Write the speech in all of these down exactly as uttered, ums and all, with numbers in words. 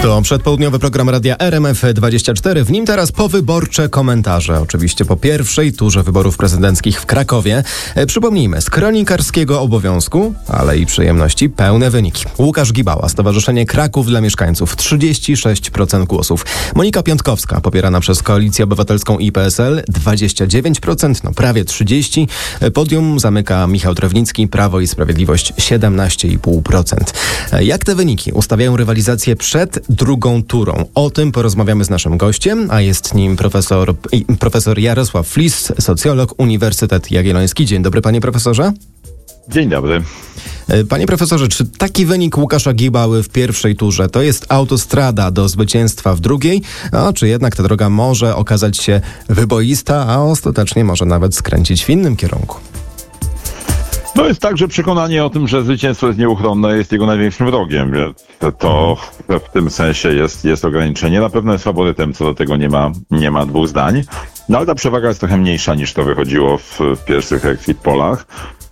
To przedpołudniowy program Radia R M F dwadzieścia cztery. W nim teraz powyborcze komentarze. Oczywiście po pierwszej turze wyborów prezydenckich w Krakowie. E, przypomnijmy, z kronikarskiego obowiązku, ale i przyjemności, pełne wyniki. Łukasz Gibała, Stowarzyszenie Kraków dla Mieszkańców, trzydzieści sześć procent głosów. Monika Piątkowska, popierana przez Koalicję Obywatelską i P S L, dwadzieścia dziewięć procent, no prawie trzydzieści procent. Podium zamyka Michał Trewnicki, Prawo i Sprawiedliwość, siedemnaście i pół procent. E, jak te wyniki ustawiają rywalizację przed drugą turą? O tym porozmawiamy z naszym gościem, a jest nim profesor, profesor Jarosław Flis, socjolog, Uniwersytet Jagielloński. Dzień dobry, panie profesorze. Dzień dobry. Panie profesorze, czy taki wynik Łukasza Gibały w pierwszej turze to jest autostrada do zwycięstwa w drugiej, a czy jednak ta droga może okazać się wyboista, a ostatecznie może nawet skręcić w innym kierunku? No jest tak, że przekonanie o tym, że zwycięstwo jest nieuchronne, jest jego największym wrogiem. To w tym sensie jest, jest ograniczenie. Na pewno jest faworytem, co do tego nie ma, nie ma dwóch zdań. No ale ta przewaga jest trochę mniejsza niż to wychodziło w, w pierwszych exit polach.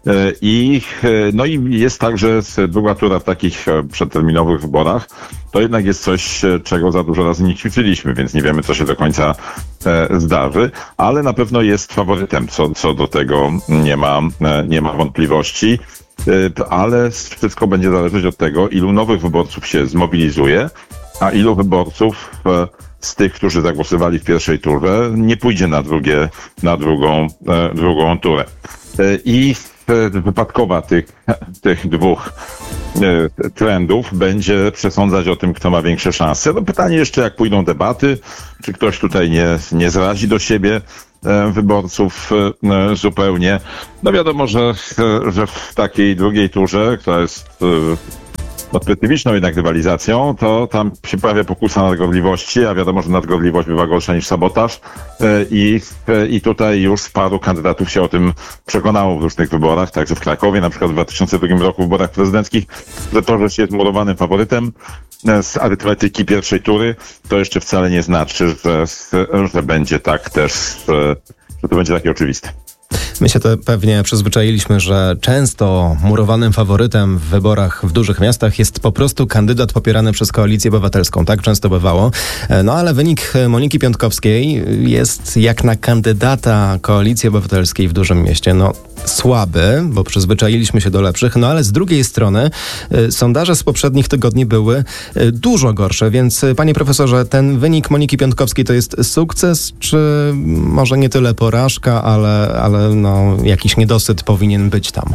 I, no i jest tak, że druga tura w takich przedterminowych wyborach to jednak jest coś, czego za dużo razy nie ćwiczyliśmy, więc nie wiemy, co się do końca e, zdarzy, ale na pewno jest faworytem, co, co do tego nie ma, e, nie ma wątpliwości, e, ale wszystko będzie zależeć od tego, ilu nowych wyborców się zmobilizuje, a ilu wyborców e, z tych, którzy zagłosowali w pierwszej turze, nie pójdzie na drugie, na drugą, e, drugą turę. E, I wypadkowa tych, tych dwóch e, trendów będzie przesądzać o tym, kto ma większe szanse. No pytanie jeszcze, jak pójdą debaty, czy ktoś tutaj nie, nie zrazi do siebie e, wyborców e, zupełnie. No wiadomo, że, e, że w takiej drugiej turze, która jest e, no, specyficzną jednak rywalizacją, to tam się pojawia pokusa nadgorliwości, a wiadomo, że nadgorliwość bywa gorsza niż sabotaż i, i tutaj już paru kandydatów się o tym przekonało w różnych wyborach, także w Krakowie, na przykład w dwa tysiące drugim roku w wyborach prezydenckich, że to, że się jest murowanym faworytem z arytmetyki pierwszej tury, to jeszcze wcale nie znaczy, że, że będzie tak też, że to będzie takie oczywiste. My się to pewnie przyzwyczailiśmy, że często murowanym faworytem w wyborach w dużych miastach jest po prostu kandydat popierany przez Koalicję Obywatelską. Tak często bywało. No ale wynik Moniki Piątkowskiej jest jak na kandydata Koalicji Obywatelskiej w dużym mieście. No słaby, bo przyzwyczailiśmy się do lepszych, no ale z drugiej strony y, sondaże z poprzednich tygodni były y, dużo gorsze, więc y, panie profesorze, ten wynik Moniki Piątkowskiej to jest sukces, czy może nie tyle porażka, ale, ale no, jakiś niedosyt powinien być tam?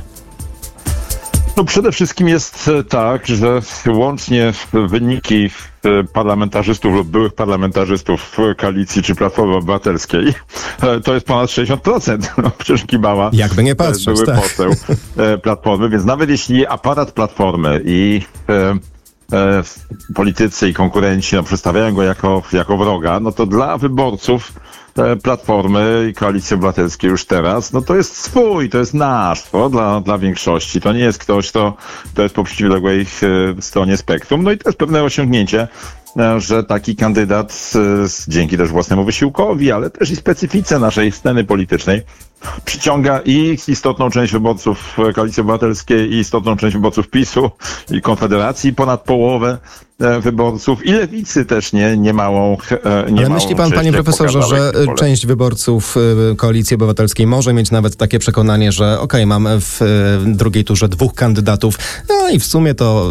No przede wszystkim jest tak, że łącznie wyniki parlamentarzystów lub byłych parlamentarzystów Koalicji czy Platformy Obywatelskiej to jest ponad sześćdziesiąt procent. No, przecież Gibała jakby nie patrzeć, były tak. poseł Platformy, więc nawet jeśli aparat Platformy i e, e, politycy i konkurenci no, przedstawiają go jako, jako wroga, no to dla wyborców Platformy i Koalicji Obywatelskiej już teraz, no to jest swój, to jest nasz, to dla, dla większości. To nie jest ktoś, kto, kto jest po przeciwległej stronie spektrum. No i to jest pewne osiągnięcie, że taki kandydat dzięki też własnemu wysiłkowi, ale też i specyfice naszej sceny politycznej przyciąga i istotną część wyborców Koalicji Obywatelskiej, i istotną część wyborców PiSu i Konfederacji, ponad połowę wyborców i Lewicy też nie, nie małą nie Ale myśli pan, panie profesorze, że część wyborców Koalicji Obywatelskiej może mieć nawet takie przekonanie, że okej, okay, mamy w drugiej turze dwóch kandydatów, no i w sumie to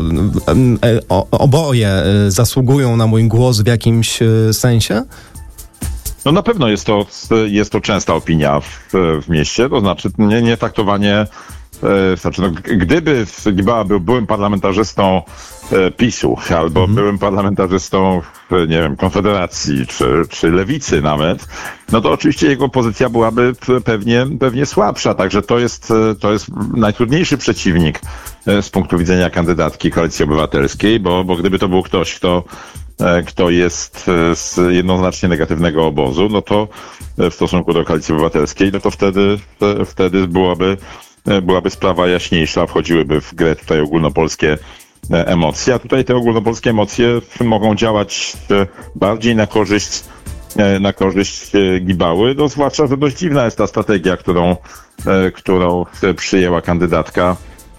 oboje zasługują na mój głos w jakimś sensie? No na pewno jest to, jest to częsta opinia w, w mieście, to znaczy nie, nie traktowanie, e, znaczy no, gdyby Gibała był byłym parlamentarzystą e, PiSu albo mhm. byłym parlamentarzystą, nie wiem, Konfederacji czy, czy Lewicy nawet, no to oczywiście jego pozycja byłaby pewnie, pewnie słabsza, także to jest, to jest najtrudniejszy przeciwnik e, z punktu widzenia kandydatki Koalicji Obywatelskiej, bo, bo gdyby to był ktoś, kto kto jest z jednoznacznie negatywnego obozu, no to w stosunku do Koalicji Obywatelskiej, no to wtedy, wtedy byłaby, byłaby sprawa jaśniejsza, wchodziłyby w grę tutaj ogólnopolskie emocje, a tutaj te ogólnopolskie emocje mogą działać bardziej na korzyść na korzyść Gibały, no zwłaszcza, że dość dziwna jest ta strategia, którą, którą przyjęła kandydatka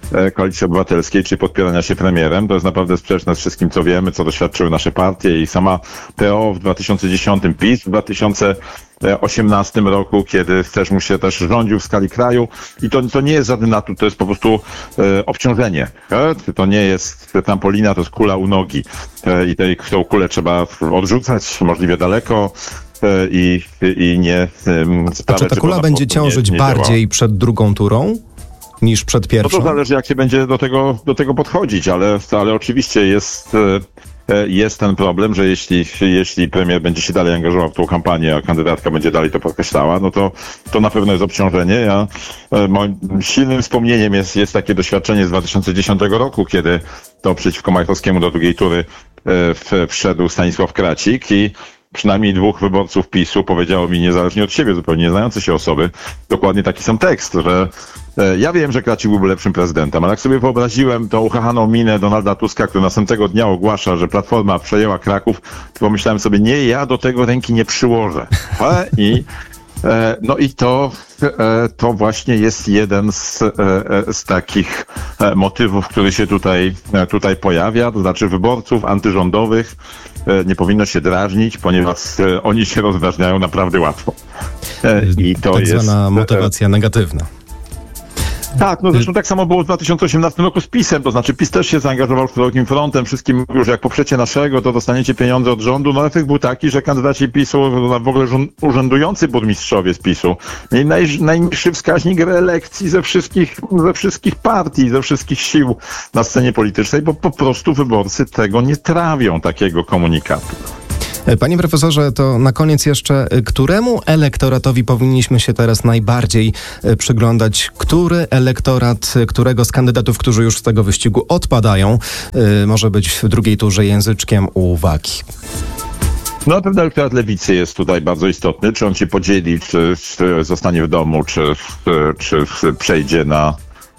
Koalicji Obywatelskiej, czy podpierania się premierem. To jest naprawdę sprzeczne z wszystkim, co wiemy, co doświadczyły nasze partie i sama P O w dwa tysiące dziesiątym, PiS w dwa tysiące osiemnastym roku, kiedy też mu się też rządził w skali kraju i to, to nie jest żaden atut, to jest po prostu e, obciążenie. E? To nie jest trampolina, to jest kula u nogi e, i tej, tą kulę trzeba odrzucać możliwie daleko e, i, i nie e, sprawiać, A czy ta kula będzie ciążyć nie, nie bardziej działa. przed drugą turą niż przed pierwszą? No to zależy, jak się będzie do tego, do tego podchodzić, ale, ale oczywiście jest... E, Jest ten problem, że jeśli, jeśli premier będzie się dalej angażował w tą kampanię, a kandydatka będzie dalej to podkreślała, no to, to na pewno jest obciążenie. Ja, moim silnym wspomnieniem jest, jest takie doświadczenie z dwa tysiące dziesiątego roku, kiedy to przeciwko Majchrowskiemu do drugiej tury w, wszedł Stanisław Kracik i przynajmniej dwóch wyborców PiSu powiedziało mi, niezależnie od siebie, zupełnie nie znające się osoby, dokładnie taki sam tekst, że e, ja wiem, że Kracik byłby lepszym prezydentem, ale jak sobie wyobraziłem tą uchachaną minę Donalda Tuska, który następnego dnia ogłasza, że Platforma przejęła Kraków, to pomyślałem sobie, nie, ja do tego ręki nie przyłożę. E, I e, no i to, e, to właśnie jest jeden z, e, z takich e, motywów, który się tutaj, e, tutaj pojawia, to znaczy wyborców antyrządowych nie powinno się drażnić, ponieważ oni się rozdrażniają naprawdę łatwo. I to tak jest zwana motywacja negatywna. Tak, no zresztą tak samo było w dwa tysiące osiemnastym roku z PiSem, to znaczy PiS też się zaangażował szerokim frontem, wszystkim mówił, że jak poprzecie naszego, to dostaniecie pieniądze od rządu. No efekt był taki, że kandydaci PiSu, w ogóle urzędujący burmistrzowie z PiSu, mieli naj, najniższy wskaźnik reelekcji ze wszystkich, ze wszystkich partii, ze wszystkich sił na scenie politycznej, bo po prostu wyborcy tego nie trawią, takiego komunikatu. Panie profesorze, to na koniec jeszcze, któremu elektoratowi powinniśmy się teraz najbardziej przyglądać? Który elektorat, którego z kandydatów, którzy już z tego wyścigu odpadają, może być w drugiej turze języczkiem uwagi? No, pewnie elektorat lewicy jest tutaj bardzo istotny. Czy on się podzieli, czy, czy zostanie w domu, czy, czy, czy przejdzie na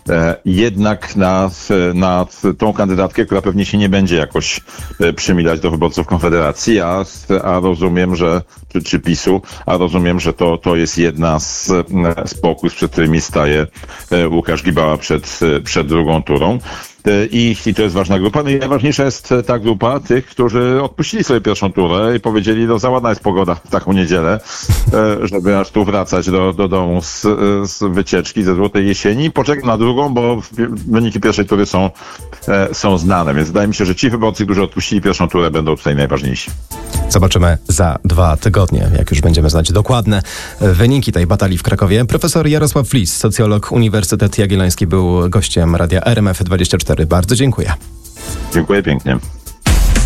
jednak na, na tą kandydatkę, która pewnie się nie będzie jakoś przymilać do wyborców Konfederacji, a, a rozumiem, że, czy, czy PiSu, a rozumiem, że to, to jest jedna z, z pokus, przed którymi staje Łukasz Gibała przed, przed drugą turą. I, I to jest ważna grupa. No i najważniejsza jest ta grupa tych, którzy odpuścili sobie pierwszą turę i powiedzieli, no za ładna jest pogoda w taką niedzielę, żeby aż tu wracać do, do domu z, z wycieczki ze Złotej Jesieni. Poczekam na drugą, bo wyniki pierwszej tury są, są znane, więc wydaje mi się, że ci wyborcy, którzy odpuścili pierwszą turę, będą tutaj najważniejsi. Zobaczymy za dwa tygodnie, jak już będziemy znać dokładne wyniki tej batalii w Krakowie. Profesor Jarosław Flis, socjolog, Uniwersytet Jagielloński, był gościem Radia R M F dwadzieścia cztery. Bardzo dziękuję. Dziękuję pięknie.